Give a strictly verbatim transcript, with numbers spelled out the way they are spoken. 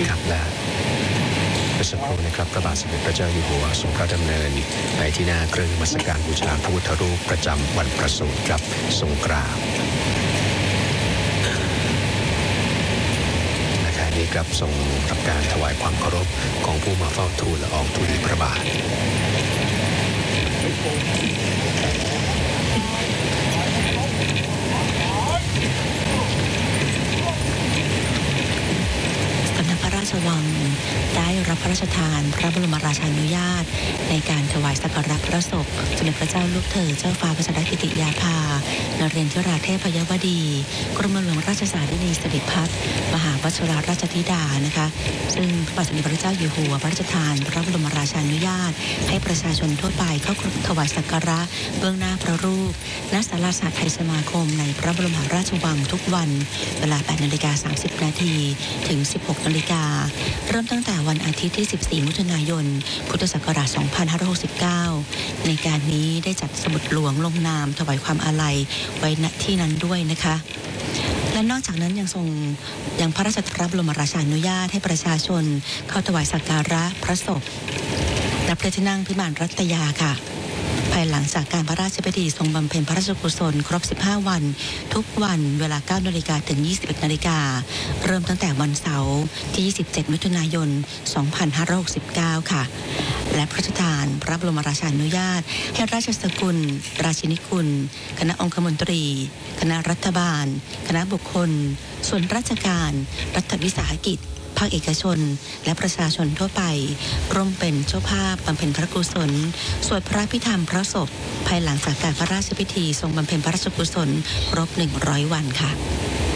ครับและเมื่อสักครู่นะครับพระบาทสมเด็จพระเจ้าอยู่หัวทรงพระดำเนินไปที่หน้าเครื่องนมัสการบูชาพระพุทธรูปประจำวันประสูติครับทรงกราบและขณะนี้ครับทรงทำการถวายความเคารพของผู้มาเฝ้าทูลละอองธุลีพระบาทพระราชวังได้รับพระราชทานพระบรมราชานุญาตในการถวายสักการะพระศพสมเด็จพระเจ้าลูกเธอเจ้าฟ้าพัชรกิติยาภานเรศวราเทพยวดีกรมหลวงราชสารินีสิริพัฒน์มหาวชิรราชธิดานะคะซึ่งพระบาทสมเด็จพระเจ้าอยู่หัวพระราชทานพระบรมราชานุญาตให้ประชาชนทั่วไปเข้าถวายสักการะเบื้องหน้าพระรูปณศาลาสาไทยสมาคมในพระบรมราชวังทุกวันเวลา แปดนาฬิกาสามสิบนาทีถึง สิบหกนาฬิกาเริ่มตั้งแต่วันอาทิตย์ที่ สิบสี่มิถุนายนพุทธศักราช สองพันห้าร้อยหกสิบเก้า ในการนี้ได้จัดสมุดหลวงลงนามถวายความอาลัยไว้ณที่นั้นด้วยนะคะและนอกจากนั้นยังทรงยังพระราชทานบรมราชานุญาตให้ประชาชนเข้าถวายสักการะพระศพณพระที่นั่งพิมานรัตยาค่ะภายหลังจากการพระราชพิธีทรงบำเพ็ญพระราชกุศลครบสิบห้าวันทุกวันเวลา เก้านาฬิกาถึง ยี่สิบเอ็ดนาฬิกาเริ่มตั้งแต่วันเสาร์ที่ ยี่สิบเจ็ดมิถุนายน สองพันห้าร้อยหกสิบเก้า ค่ะและพระราชทานพระบรมราชานุญาตให้ราชสกุลราชินีกุลคณะองคมนตรีคณะรัฐบาลคณะบุคคลส่วนราชการรัฐวิสาหกิจภาคเอกชนและประชาชนทั่วไปร่วมเป็นเจ้าภาพบำเพ็ญพระกุศลสวดพระพิธรรมพระศพภายหลังจากการพระราชพิธีทรงบำเพ็ญพระราชกุศลครบหนึ่งร้อยวันค่ะ